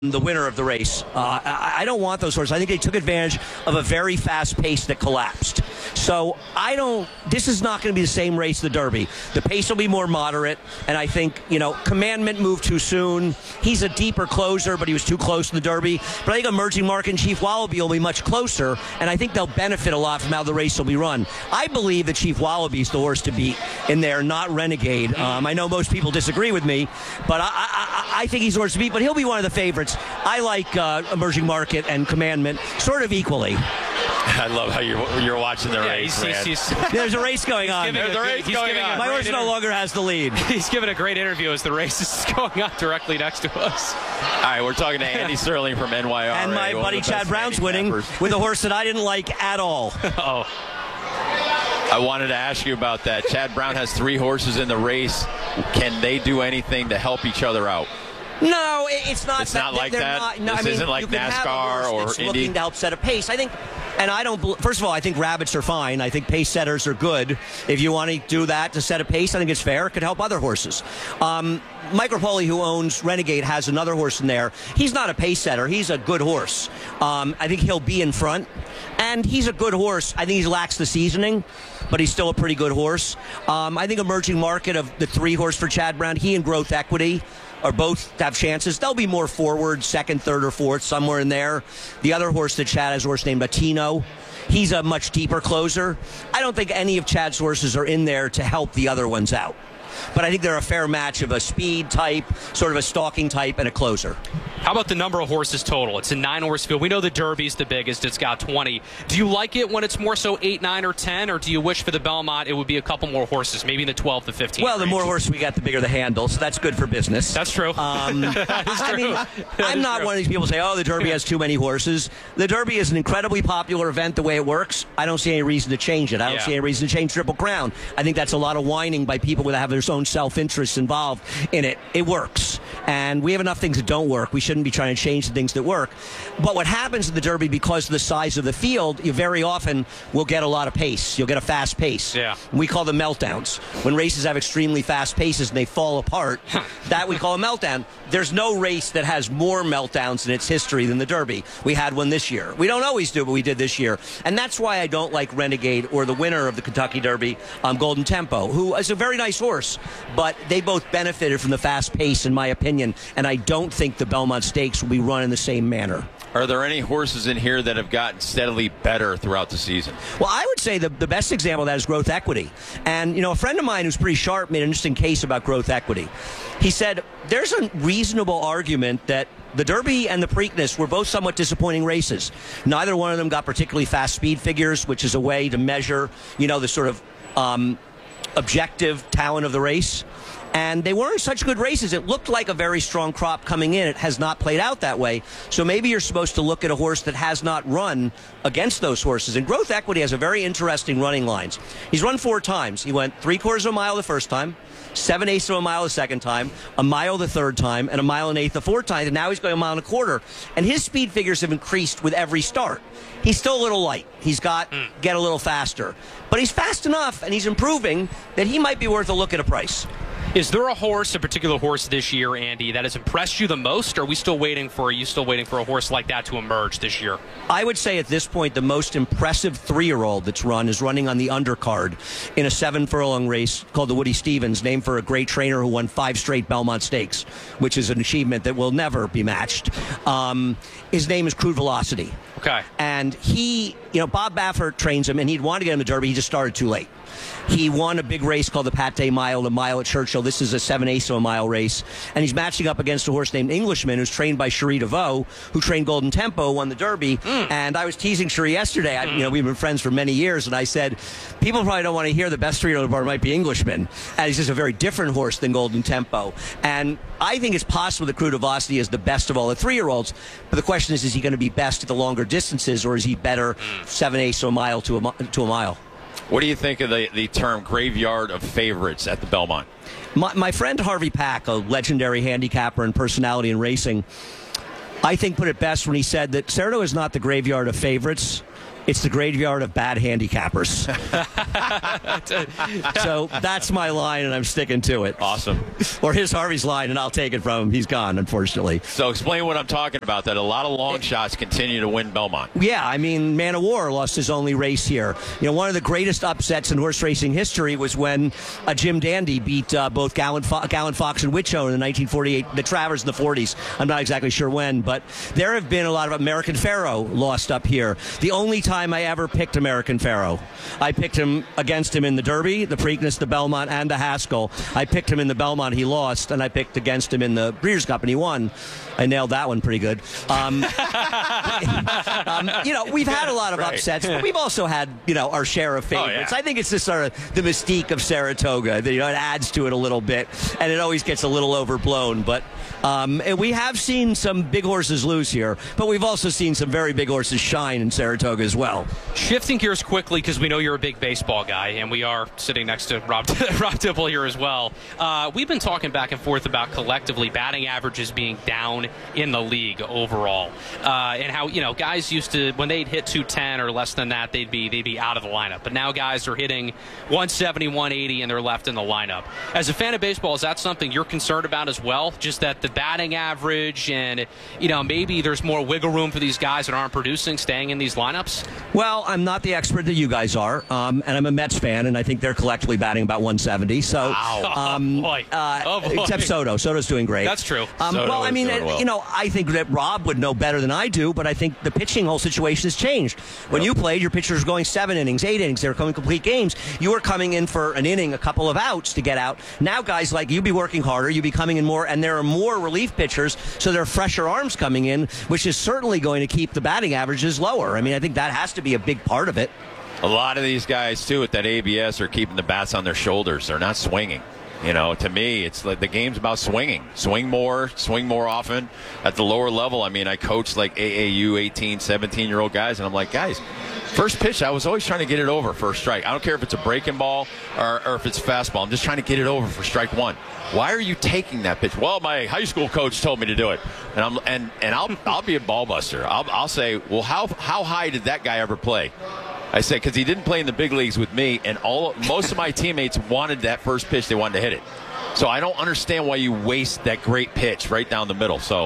the winner of the race. I don't want those horses. I think they took advantage of a very fast pace that collapsed. So this is not going to be the same race as the Derby. The pace will be more moderate, and I think, Commandment moved too soon. He's a deeper closer, but he was too close to the Derby. But I think Emerging Market and Chief Wallaby will be much closer, and I think they'll benefit a lot from how the race will be run. I believe that Chief Wallaby is the horse to beat in there, not Renegade. I know most people disagree with me, but I think he's the horse to beat, but he'll be one of the favorites. I like Emerging Market and Commandment sort of equally. I love how you're watching the race. There's a race going on. There's a race going on. My horse no longer has the lead. He's giving a great interview as the race is going on directly next to us. All right, we're talking to Andy Serling from NYR. And my buddy Chad Brown's winning with a horse that I didn't like at all. Oh. I wanted to ask you about that. Chad Brown has 3 horses in the race. Can they do anything to help each other out? No, it's not. It's not like that. This isn't like NASCAR or Indy. Looking to help set a pace. I think, and I don't. First of all, I think rabbits are fine. I think pace setters are good. If you want to do that to set a pace, I think it's fair. It could help other horses. Mike Rapoli, who owns Renegade, has another horse in there. He's not a pace setter. He's a good horse. I think he'll be in front. And he's a good horse. I think he lacks the seasoning, but he's still a pretty good horse. I think Emerging Market of the 3 horse for Chad Brown, he and Growth Equity are both have chances. They'll be more forward, second, third, or fourth, somewhere in there. The other horse that Chad has, a horse named Latino. He's a much deeper closer. I don't think any of Chad's horses are in there to help the other ones out. But I think they're a fair match of a speed type, sort of a stalking type, and a closer. How about the number of horses total? It's a 9-horse field. We know the Derby's the biggest. It's got 20. Do you like it when it's more so 8, 9, or 10, or do you wish for the Belmont it would be a couple more horses, maybe in the 12 to 15 Well, the range? more horses we got, the bigger the handle, so that's good for business. That's true. That is true. I'm not one of these people who say, the Derby has too many horses. The Derby is an incredibly popular event the way it works. I don't see any reason to change it. I don't see any reason to change Triple Crown. I think that's a lot of whining by people that have their own self-interest involved in it. It works. And we have enough things that don't work. We shouldn't be trying to change the things that work. But what happens in the Derby, because of the size of the field, you very often will get a lot of pace. You'll get a fast pace. Yeah. We call them meltdowns. When races have extremely fast paces and they fall apart, that we call a meltdown. There's no race that has more meltdowns in its history than the Derby. We had one this year. We don't always do, but we did this year. And that's why I don't like Renegade or the winner of the Kentucky Derby, Golden Tempo, who is a very nice horse. But they both benefited from the fast pace, in my opinion. And I don't think the Belmont Stakes will be run in the same manner. Are there any horses in here that have gotten steadily better throughout the season? Well, I would say the best example of that is Growth Equity. And, a friend of mine who's pretty sharp made an interesting case about Growth Equity. He said, there's a reasonable argument that the Derby and the Preakness were both somewhat disappointing races. Neither one of them got particularly fast speed figures, which is a way to measure, the sort of objective talent of the race. And they weren't such good races. It looked like a very strong crop coming in. It has not played out that way. So maybe you're supposed to look at a horse that has not run against those horses. And Growth Equity has a very interesting running lines. He's run 4 times. He went 3/4 of a mile the first time, 7/8 of a mile the second time, a mile the third time, and a mile and 1/8 the fourth time. And now he's going 1.25 miles. And his speed figures have increased with every start. He's still a little light. He's got get a little faster. But he's fast enough, and he's improving, that he might be worth a look at a price. Is there a particular horse this year, Andy, that has impressed you the most, or are you still waiting for a horse like that to emerge this year? I would say at this point the most impressive 3-year-old that's run is running on the undercard in a 7-furlong race called the Woody Stevens, named for a great trainer who won 5 straight Belmont Stakes, which is an achievement that will never be matched. His name is Crude Velocity. Okay. And he, Bob Baffert trains him, and he'd want to get him to Derby. He just started too late. He won a big race called the Pate Mile, the mile at Churchill. This is a 7/8 of a mile race. And he's matching up against a horse named Englishman, who's trained by Cherie DeVoe, who trained Golden Tempo, won the Derby. And I was teasing Cherie yesterday. We've been friends for many years, and I said, people probably don't want to hear the best 3-year-old bar might be Englishman. And he's just a very different horse than Golden Tempo. And I think it's possible that Crude Velocity is the best of all the 3-year-olds. But the question is he going to be best at the longer distances, or is he better 7/8 of a mile to a mile? What do you think of the term graveyard of favorites at the Belmont? My friend Harvey Pack, a legendary handicapper and personality in racing, I think put it best when he said that Saratoga is not the graveyard of favorites. It's the graveyard of bad handicappers. So that's my line, and I'm sticking to it. Awesome. Or his Harvey's line, and I'll take it from him. He's gone, unfortunately. So explain what I'm talking about, that a lot of long shots continue to win Belmont. Yeah, I mean, Man of War lost his only race here. You know, one of the greatest upsets in horse racing history was when Jim Dandy beat both Gallant Fox and Witcho in the 1948, the Travers in the 40s. I'm not exactly sure when, but there have been a lot of American Pharoah lost up here. The only time I ever picked American Pharoah, I picked him against him in the Derby, the Preakness, the Belmont, and the Haskell. I picked him in the Belmont, he lost, and I picked against him in the Breeders' Cup, and he won. I nailed that one pretty good. You know, we've had a lot of upsets, but we've also had, you know, our share of favorites. Oh, yeah. I think it's just sort of the mystique of Saratoga. You know, it adds to it a little bit, and it always gets a little overblown. But and we have seen some big horses lose here, but we've also seen some very big horses shine in Saratoga as well. Shifting gears quickly, because we know you're a big baseball guy, and we are sitting next to Rob Dipple here as well. We've been talking back and forth about collectively batting averages being down in the league overall, and how, you know, guys used to, when they'd hit 210 or less than that, they'd be out of the lineup. But now guys are hitting 170, 180, and they're left in the lineup. As a fan of baseball, is that something you're concerned about as well? Just that the batting average, and, you know, maybe there's more wiggle room for these guys that aren't producing, staying in these lineups? Well, I'm not the expert that you guys are, and I'm a Mets fan, and I think they're collectively batting about 170. So, Wow. Boy. Except Soto. Soto's doing great. That's true. Well, I mean, you know, I think that Rob would know better than I do, but I think the pitching whole situation has changed. When you played, your pitchers were going 7 innings, 8 innings. They were coming complete games. You were coming in for an inning, a couple of outs to get out. Now, guys like you be working harder, you be coming in more, and there are more relief pitchers, so there are fresher arms coming in, which is certainly going to keep the batting averages lower. I mean, I think that has to be a big part of it. A lot of these guys, too, at that ABS are keeping the bats on their shoulders. They're not swinging. You know, to me, it's like the game's about swinging. Swing more often at the lower level. I mean, I coach like AAU 18, 17-year-old guys, and I'm like, guys, first pitch, I was always trying to get it over for a strike. I don't care if it's a breaking ball or if it's fastball. I'm just trying to get it over for strike one. Why are you taking that pitch? Well, my high school coach told me to do it, and I'll be a ball buster. I'll say, well, how high did that guy ever play? I said, because he didn't play in the big leagues with me, and most of my teammates wanted that first pitch. They wanted to hit it. So I don't understand why you waste that great pitch right down the middle. So,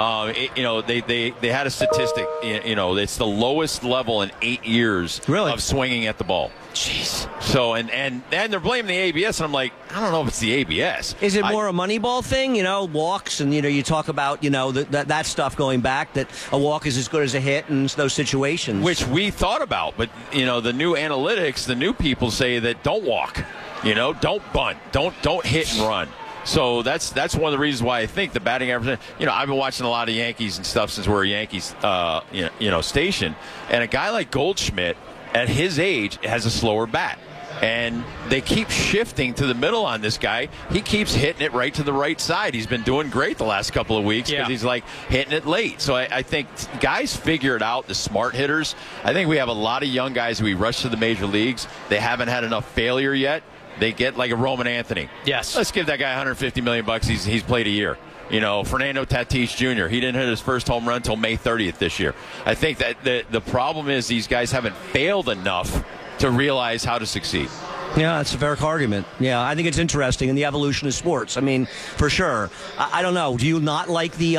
you know, they had a statistic. You know, it's the lowest level in 8 years of swinging at the ball. Jeez. So, and they're blaming the ABS, and I'm like, I don't know if it's the ABS. Is it more a Moneyball thing? You know, walks, and, you know, you talk about, you know, that stuff going back, that a walk is as good as a hit in those situations. Which we thought about, but, you know, the new analytics, the new people say that don't walk. You know, don't bunt, don't hit and run. So that's one of the reasons why I think the batting average. You know, I've been watching a lot of Yankees and stuff since we're a Yankees, you know, station. And a guy like Goldschmidt, at his age, has a slower bat. And they keep shifting to the middle on this guy. He keeps hitting it right to the right side. He's been doing great the last couple of weeks because he's like hitting it late. So I think guys figure it out, the smart hitters. I think we have a lot of young guys who we rush to the major leagues. They haven't had enough failure yet. They get like a Roman Anthony. Yes. Let's give that guy $150 million. He's played a year. You know, Fernando Tatis Jr., he didn't hit his first home run until May 30th this year. I think that the problem is these guys haven't failed enough to realize how to succeed. Yeah, that's a fair argument. Yeah, I think it's interesting in the evolution of sports. I mean, for sure. I don't know. Do you not like the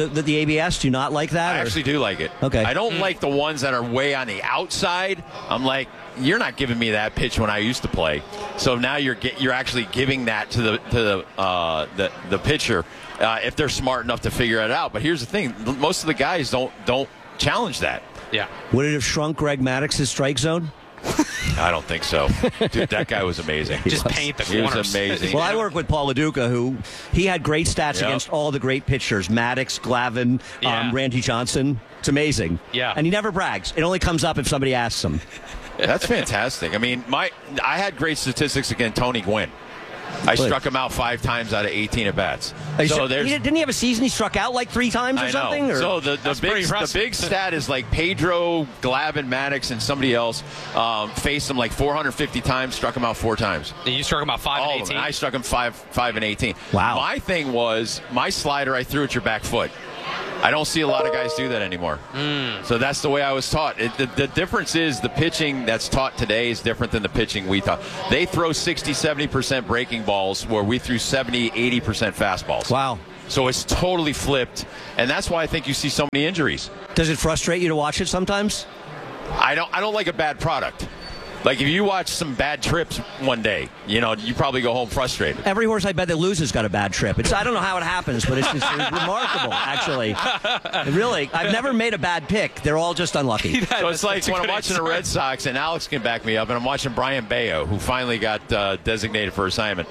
ABS? Do you not like that? I actually do like it. Okay. I don't like the ones that are way on the outside. I'm like, you're not giving me that pitch when I used to play. So now you're actually giving that to the pitcher if they're smart enough to figure it out. But here's the thing: most of the guys don't challenge that. Yeah. Would it have shrunk Greg Maddox's strike zone? I don't think so. Dude, that guy was amazing. Just paint the corners. He was amazing. Well, I work with Paul LaDuca, who he had great stats against all the great pitchers. Maddox, Glavine, Randy Johnson. It's amazing. Yeah. And he never brags. It only comes up if somebody asks him. That's fantastic. I mean, I had great statistics against Tony Gwynn. I struck him out 5 times out of 18 at bats. So didn't he have a season he struck out like 3 times or something? Or? So the big stat is like Pedro, Glavine, Maddox, and somebody else faced him like 450 times, struck him out 4 times. And you struck him out 5 and 18? I struck him 5 and 18. Wow. My thing was, my slider I threw at your back foot. I don't see a lot of guys do that anymore. So that's the way I was taught. The difference is the pitching that's taught today is different than the pitching we taught. They throw 60-70% breaking balls where we threw 70-80% fastballs. Wow. So it's totally flipped, and that's why I think you see so many injuries. Does it frustrate you to watch it sometimes? I don't like a bad product. Like, if you watch some bad trips one day, you probably go home frustrated. Every horse I bet that loses got a bad trip. I don't know how it happens, but it's remarkable, actually. Really, I've never made a bad pick. They're all just unlucky. So it's like when I'm watching the Red Sox, and Alex can back me up, and I'm watching Brian Bayo, who finally got designated for assignment.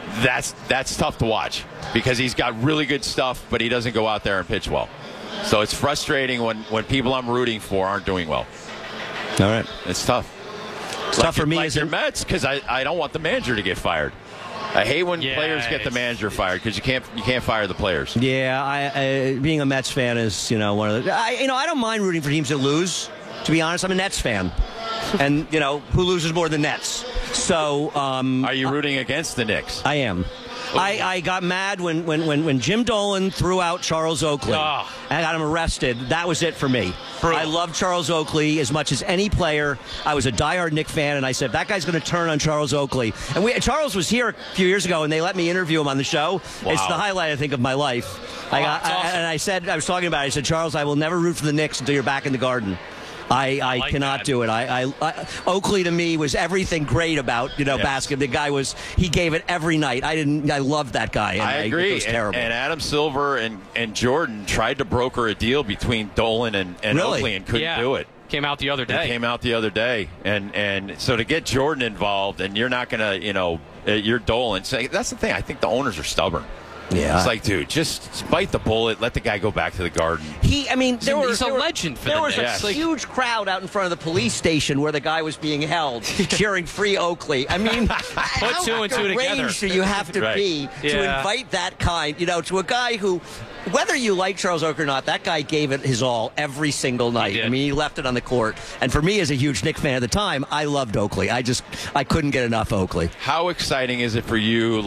That's tough to watch because he's got really good stuff, but he doesn't go out there and pitch well. So it's frustrating when people I'm rooting for aren't doing well. All right. It's tough. It's tough for me as your Mets, because I don't want the manager to get fired. I hate when players get the manager fired because you can't fire the players. Yeah, I being a Mets fan is one of the. I don't mind rooting for teams that lose. To be honest, I'm a Nets fan, and who loses more than Nets? So are you rooting against the Knicks? I am. I got mad when Jim Dolan threw out Charles Oakley and got him arrested. That was it for me. I love Charles Oakley as much as any player. I was a diehard Knick fan, and I said, that guy's going to turn on Charles Oakley. And Charles was here a few years ago, and they let me interview him on the show. Wow. It's the highlight, I think, of my life. Awesome. And I was talking about it. I said, Charles, I will never root for the Knicks until you're back in the Garden. I like cannot do it. Oakley to me was everything great about basketball. The guy he gave it every night. I loved that guy. And I agree. It was terrible. And Adam Silver and Jordan tried to broker a deal between Dolan and Oakley and couldn't do it. Came out the other day. And so to get Jordan involved, and you're not going to you're Dolan. So that's the thing. I think the owners are stubborn. Yeah, it's like, dude, just bite the bullet. Let the guy go back to the Garden. He's a legend for there the was Knicks. A huge crowd out in front of the police station where the guy was being held, cheering "Free Oakley." I mean, put two and two together. Do you have to be to invite that kind, to a guy who, whether you like Charles Oakley or not, that guy gave it his all every single night. He left it on the court. And for me, as a huge Knicks fan at the time, I loved Oakley. I couldn't get enough Oakley. How exciting is it for you,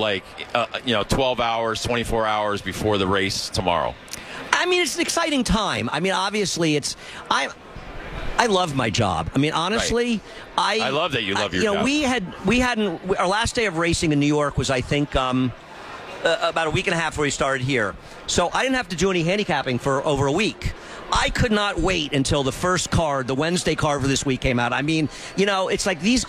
12 hours, 24 hours before the race tomorrow? I mean, it's an exciting time. I mean, obviously, I love my job. I mean, honestly, I love that you love your job. Our last day of racing in New York was, I think, about a week and a half before we started here. So I didn't have to do any handicapping for over a week. I could not wait until the first card, the Wednesday card for this week came out. I mean, it's like these,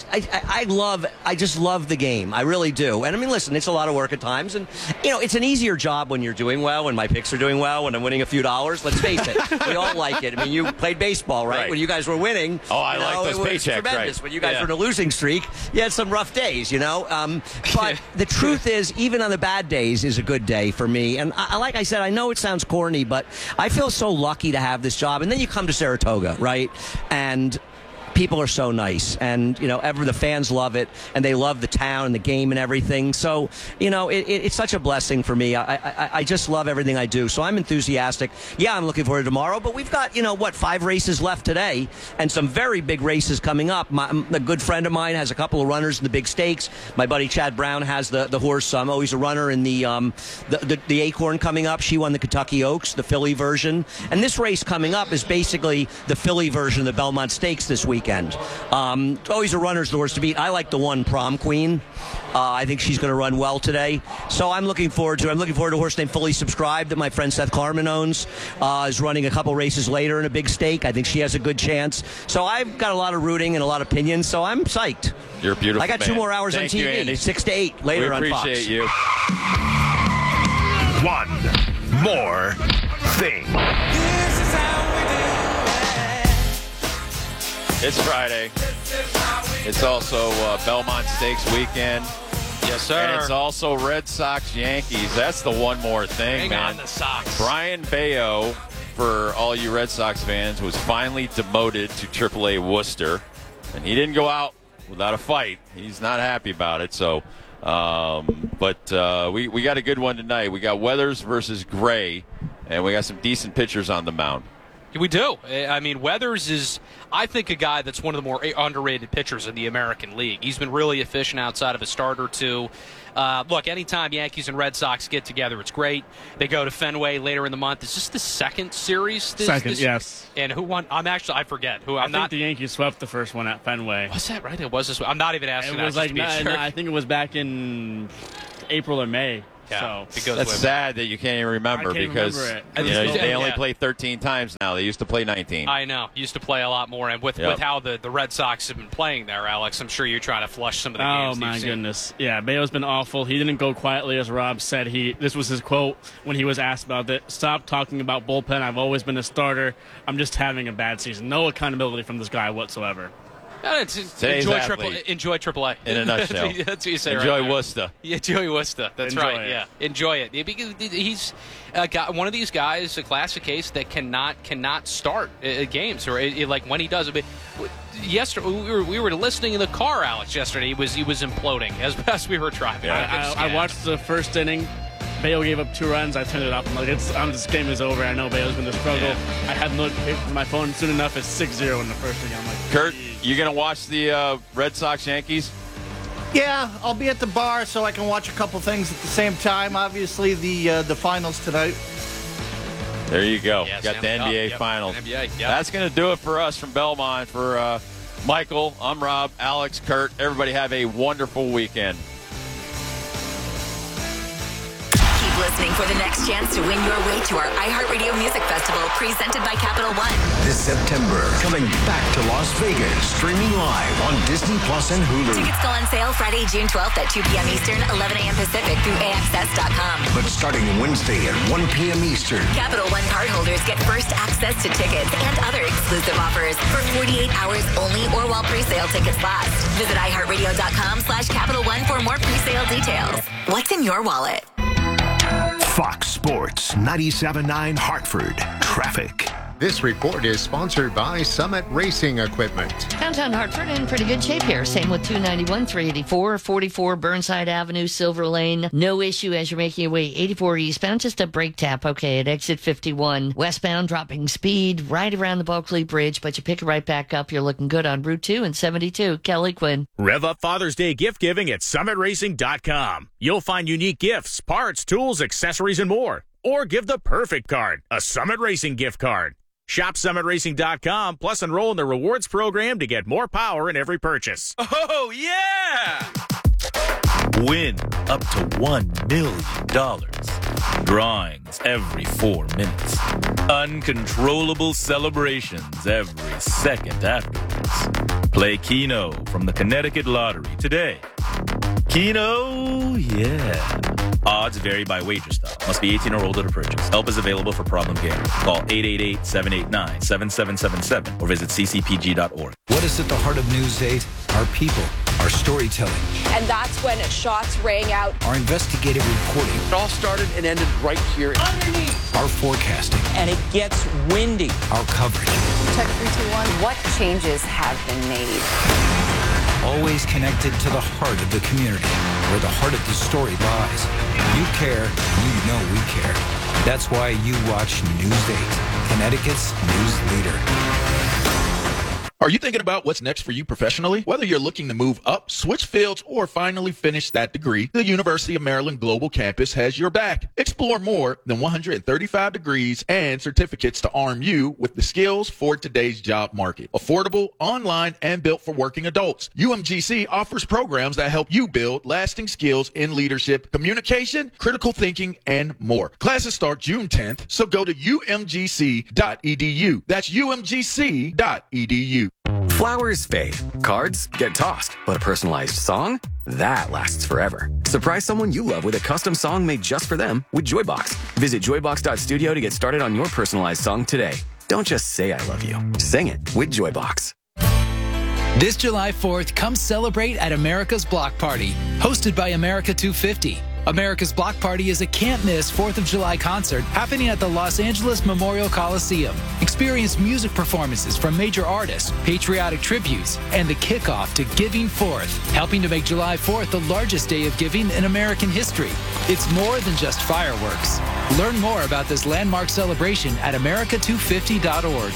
I just love the game. I really do. And I mean, listen, it's a lot of work at times. And, it's an easier job when you're doing well, when my picks are doing well, when I'm winning a few dollars. Let's face it. We all like it. I mean, you played baseball, right? When you guys were winning. Oh, I like those paychecks, tremendous. When you guys were in a losing streak, you had some rough days, But the truth is, even on the bad days is a good day for me. And like I said, I know it sounds corny, but I feel so lucky to have this job. And then you come to Saratoga, right? And people are so nice, and the fans love it, and they love the town and the game and everything. So it's such a blessing for me. I just love everything I do. So I'm enthusiastic. Yeah, I'm looking forward to tomorrow. But we've got 5 races left today, and some very big races coming up. A good friend of mine has a couple of runners in the big stakes. My buddy Chad Brown has the horse. I'm always a runner in the Acorn coming up. She won the Kentucky Oaks, the Philly version, and this race coming up is basically the Philly version of the Belmont Stakes this weekend. Always a runner's the horse to beat. I like the one Prom Queen. I think she's going to run well today. So I'm looking forward to a horse named Fully Subscribed that my friend Seth Klarman owns. Is running a couple races later in a big stake. I think she has a good chance. So I've got a lot of rooting and a lot of opinions. So I'm psyched. You're beautiful. I got 2 more hours on TV. You, Andy. 6 to 8 later on Fox. We appreciate you. One more thing. It's Friday. It's also Belmont Stakes weekend. Yes, sir. And it's also Red Sox Yankees. That's the one more thing, Hang on the Sox. Brian Bayo, for all you Red Sox fans, was finally demoted to AAA Worcester. And he didn't go out without a fight. He's not happy about it. So, but we got a good one tonight. We got Weathers versus Gray, and we got some decent pitchers on the mound. We do. I mean, Weathers is, I think, a guy that's one of the more underrated pitchers in the American League. He's been really efficient outside of a start or two. Look, anytime Yankees and Red Sox get together, it's great. They go to Fenway later in the month. Is this the second series? Second, yes. And who won? I forget. I think the Yankees swept the first one at Fenway. Was that right? It was this. I'm not even asking. It was that, I think it was back in April or May. Yeah, so that's sad that you can't even remember because they only play 13 times now. They used to play 19. I know. Used to play a lot more. And with how the Red Sox have been playing there, Alex, I'm sure you're trying to flush some of the games. Oh, my goodness. Yeah, Bayo's been awful. He didn't go quietly, as Rob said. This was his quote when he was asked about it. Stop talking about bullpen. I've always been a starter. I'm just having a bad season. No accountability from this guy whatsoever. Enjoy AAA. In a nutshell. That's what you say. Enjoy Worcester. Yeah, enjoy Worcester. That's Enjoy right. it. Yeah, enjoy it. Because he's one of these guys, a classic case that cannot start games or like when he does. Yesterday we were listening in the car, Alex. Yesterday he was imploding as we were driving. Yeah. I watched the first inning. Bayo gave up 2 runs. I turned it off. I'm like, this game is over. I know Bayo's going to struggle. Yeah. I had notifications on my phone. Soon enough, it's 6-0 in the first inning. I'm like, Kurt, you going to watch the Red Sox Yankees? Yeah, I'll be at the bar so I can watch a couple things at the same time. Obviously, the finals tonight. There you go. Yeah, got the NBA Finals. NBA, yep. That's going to do it for us from Belmont. For Michael, I'm Rob, Alex, Kurt. Everybody have a wonderful weekend. Listening for the next chance to win your way to our iHeartRadio Music Festival presented by Capital One. This September, coming back to Las Vegas, streaming live on Disney Plus and Hulu. Tickets go on sale Friday, June 12th at 2 p.m. Eastern, 11 a.m. Pacific through AXS.com. But starting Wednesday at 1 p.m. Eastern, Capital One cardholders get first access to tickets and other exclusive offers for 48 hours only or while pre-sale tickets last. Visit iHeartRadio.com/Capital One for more pre-sale details. What's in your wallet? Fox Sports 97.9 Hartford. Traffic. This report is sponsored by Summit Racing Equipment. Downtown Hartford in pretty good shape here. Same with 291, 384, 44 Burnside Avenue, Silver Lane. No issue as you're making your way 84 eastbound. Just a brake tap, okay, at exit 51. Westbound, dropping speed right around the Bulkley Bridge, but you pick it right back up. You're looking good on Route 2 and 72. Kelly Quinn. Rev up Father's Day gift giving at summitracing.com. You'll find unique gifts, parts, tools, accessories, and more. Or give the perfect card, a Summit Racing gift card. Shop summitracing.com, plus enroll in the rewards program to get more power in every purchase. Oh, yeah! Win up to $1 million. Drawings every 4 minutes. Uncontrollable celebrations every second afterwards. Play Keno from the Connecticut Lottery today. Keno, yeah. Odds vary by wager style. Must be 18 or older to purchase. Help is available for problem gambling. Call 888-789-7777 or visit ccpg.org. What is at the heart of News 8? Our people, our storytelling. And that's when shots rang out. Our investigative reporting. It all started and ended right here. Underneath. Our forecasting. And it gets windy. Our coverage. Check 3, 2, 1. What changes have been made? Always connected to the heart of the community, where the heart of the story lies. You care, you know we care. That's why you watch News 8, Connecticut's news leader. Are you thinking about what's next for you professionally? Whether you're looking to move up, switch fields, or finally finish that degree, the University of Maryland Global Campus has your back. Explore more than 135 degrees and certificates to arm you with the skills for today's job market. Affordable, online, and built for working adults. UMGC offers programs that help you build lasting skills in leadership, communication, critical thinking, and more. Classes start June 10th, so go to umgc.edu. That's umgc.edu. Flowers fade. Cards get tossed. But a personalized song? That lasts forever. Surprise someone you love with a custom song made just for them with Joybox. Visit joybox.studio to get started on your personalized song today. Don't just say I love you. Sing it with Joybox. This July 4th, come celebrate at America's Block Party, hosted by America 250. America's Block Party is a can't-miss 4th of July concert happening at the Los Angeles Memorial Coliseum. Experience music performances from major artists, patriotic tributes, and the kickoff to Giving Forth, helping to make July 4th the largest day of giving in American history. It's more than just fireworks. Learn more about this landmark celebration at America250.org.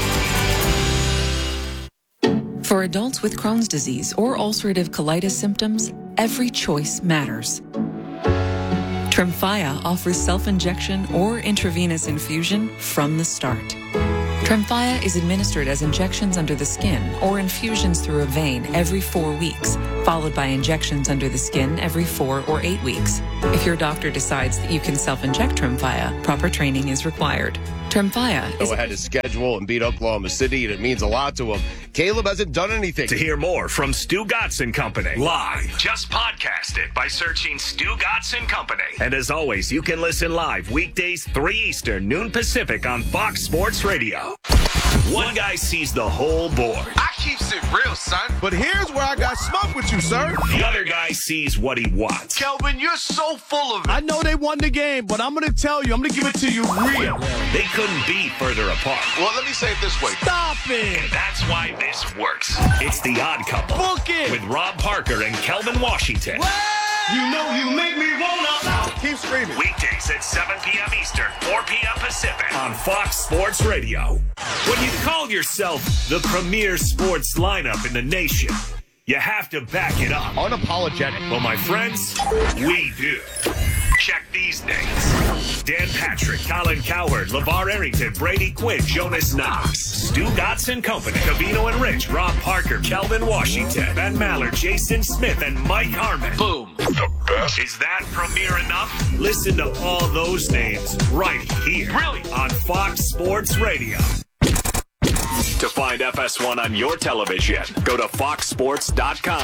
For adults with Crohn's disease or ulcerative colitis symptoms, every choice matters. Tremfya offers self-injection or intravenous infusion from the start. Tremfya is administered as injections under the skin or infusions through a vein every 4 weeks, followed by injections under the skin every 4 or 8 weeks. If your doctor decides that you can self-inject Tremfya, proper training is required. Tremfya is... Go ahead to schedule and beat Oklahoma City, and it means a lot to him. Caleb hasn't done anything. To hear more from Stu Gotts & Company live, just podcast it by searching Stu Gotts & Company. And as always, you can listen live weekdays 3 Eastern, noon Pacific on Fox Sports Radio. One guy sees the whole board. I keeps it real, son. But here's where I got smoke with you, sir. The other guy sees what he wants. Kelvin, you're so full of it. I know they won the game, but I'm going to tell you, I'm going to give it to you real. They couldn't be further apart. Well, let me say it this way. Stop it. And that's why this works. It's The Odd Couple. Book it. With Rob Parker and Kelvin Washington. You know you make me wanna. Keep screaming. Weekdays at 7 p.m. Eastern, 4 p.m. Pacific on Fox Sports Radio. When you call yourself the premier sports lineup in the nation, you have to back it up. Unapologetic. Well, my friends, we do. Check these names. Dan Patrick, Colin Cowherd, LeVar Arrington, Brady Quinn, Jonas Knox, Stu Gotts & Company, Covino and Rich, Rob Parker, Kelvin Washington, Ben Maller, Jason Smith, and Mike Harmon. Boom. The best. Is that premiere enough? Listen to all those names right here. Really? On Fox Sports Radio. To find FS1 on your television, go to foxsports.com.